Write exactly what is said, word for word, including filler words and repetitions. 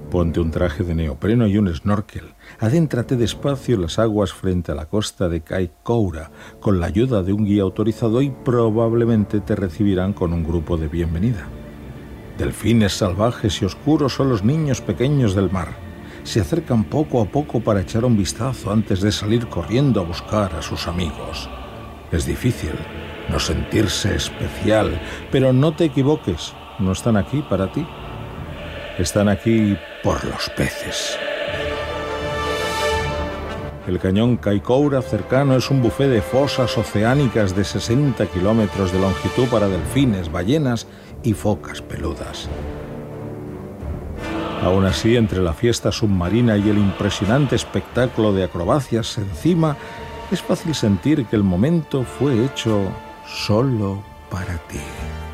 Ponte un traje de neopreno y un snorkel. Adéntrate despacio en las aguas frente a la costa de Kaikoura con la ayuda de un guía autorizado y probablemente te recibirán con un grupo de bienvenida. Delfines salvajes y oscuros son los niños pequeños del mar. Se acercan poco a poco para echar un vistazo antes de salir corriendo a buscar a sus amigos. Es difícil no sentirse especial, pero no te equivoques, no están aquí para ti. Están aquí por los peces. El cañón Kaikoura cercano es un buffet de fosas oceánicas de sesenta kilómetros de longitud para delfines, ballenas y focas peludas. Aún así, entre la fiesta submarina y el impresionante espectáculo de acrobacias encima, es fácil sentir que el momento fue hecho solo para ti.